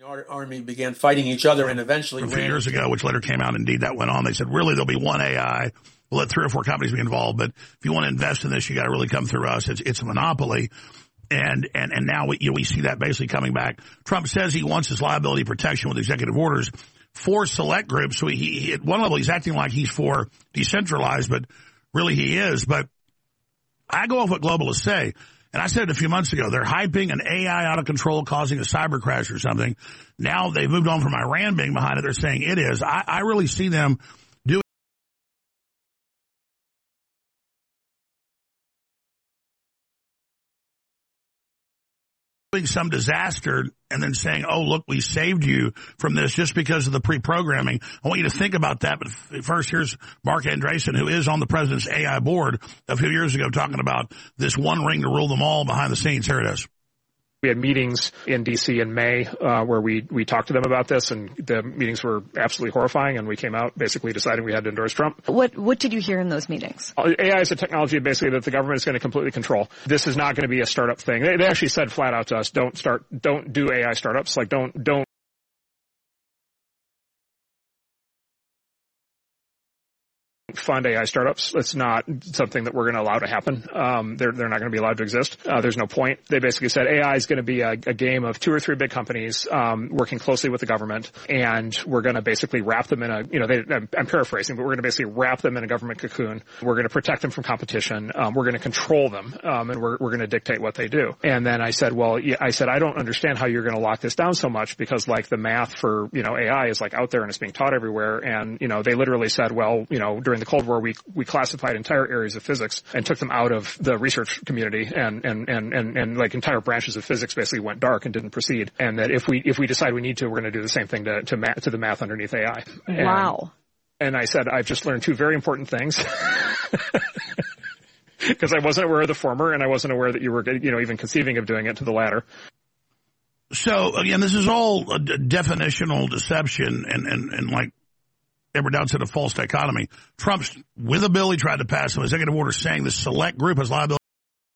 Army began fighting each other and eventually a few years ago, which later came out, indeed, that went on. They said, really, there'll be one AI. We'll let 3 or 4 companies be involved, but if you want to invest in this, you got to really come through us. It's a monopoly. And now we see that basically coming back. Trump says he wants his liability protection with executive orders for select groups. So he at one level, he's acting like he's for decentralized, but really he is. But I go off what globalists say. And I said it a few months ago, they're hyping an AI out of control causing a cyber crash or something. Now they've moved on from Iran being behind it. They're saying it is. I really see them doing some disaster and then saying, oh, look, we saved you from this just because of the pre-programming. I want you to think about that. But first, here's Mark Andreessen, who is on the president's AI board a few years ago, talking about this one ring to rule them all behind the scenes. Here it is. We had meetings in D.C. in May where we talked to them about this, and the meetings were absolutely horrifying, and we came out basically deciding we had to endorse Trump. What did you hear in those meetings? AI is a technology basically that the government is going to completely control. This is not going to be a startup thing. They actually said flat out to us, don't do AI startups. Like don't fund AI startups. It's not something that we're going to allow to happen. They're not going to be allowed to exist. There's no point. They basically said AI is going to be a game of 2 or 3 big companies working closely with the government, and we're going to basically wrap them in I'm paraphrasing, but we're going to basically wrap them in a government cocoon. We're going to protect them from competition. We're going to control them, and we're going to dictate what they do. And then I said, I don't understand how you're going to lock this down so much, because like the math for AI is like out there and it's being taught everywhere. And they literally said, during the Cold War, we classified entire areas of physics and took them out of the research community, and like entire branches of physics basically went dark and didn't proceed. And that if we decide we need to, we're going to do the same thing to the math underneath AI. Wow. And I said, I've just learned 2 very important things. Because I wasn't aware of the former, and I wasn't aware that you were, even conceiving of doing it to the latter. So again, this is all a definitional deception and like Edward Dowd said, a false dichotomy. Trump's with a bill he tried to pass, an executive order saying the select group has liability